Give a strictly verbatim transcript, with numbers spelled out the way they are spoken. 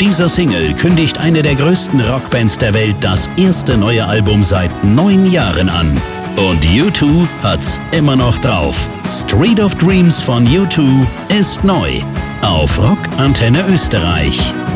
dieser Single kündigt eine der größten Rockbands der Welt das erste neue Album seit neun Jahren an. Und U zwei hat's immer noch drauf. Street of Dreams von U zwei ist neu auf Rock Antenne Österreich.